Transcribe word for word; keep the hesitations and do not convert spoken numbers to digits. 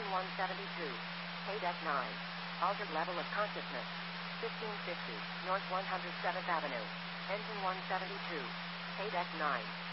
Engine one seventy-two. Haydeck nine. Altered level of consciousness. fifteen fifty, North one hundred seventh Avenue. Engine one seventy-two. Haydeck nine.